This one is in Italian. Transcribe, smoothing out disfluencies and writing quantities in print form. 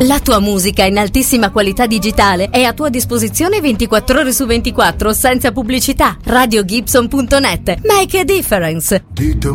La tua musica in altissima qualità digitale è a tua disposizione 24 ore su 24 senza pubblicità. RadioGibson.net. Make a difference.